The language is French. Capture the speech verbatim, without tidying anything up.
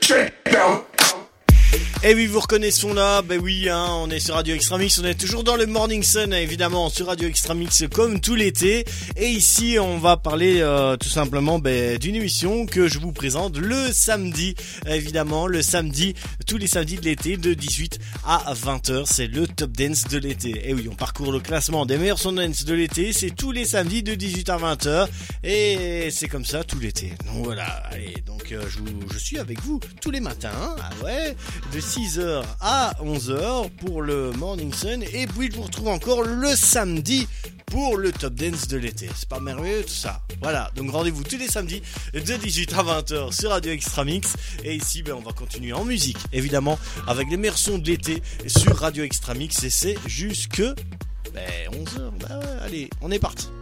Et oui, vous reconnaissons là, ben oui, hein, on est sur Radio Extra Mix, on est toujours dans le Morning Sun, évidemment, sur Radio Extra Mix comme tout l'été. Et ici, on va parler euh, tout simplement ben, d'une émission que je vous présente le samedi, évidemment, le samedi, tous les samedis de l'été, de dix-huit à vingt heures, c'est le Top Dance de l'été. Et oui, on parcourt le classement des meilleurs sons dance de l'été, c'est tous les samedis de dix-huit à vingt heures, et c'est comme ça tout l'été. Donc voilà, allez, donc euh, je, je suis avec vous tous les matins, ah ouais, de six heures à onze heures pour le Morning Sun, et puis je vous retrouve encore le samedi pour le Top Dance de l'été. C'est pas merveilleux tout ça? Voilà, donc rendez-vous tous les samedis de dix-huit à vingt heures sur Radio Extra Mix, et ici ben, on va continuer en musique, évidemment, avec les meilleurs sons de l'été sur Radio Extra Mix, et c'est jusque ben, onze heures. Ben ouais, allez, on est parti.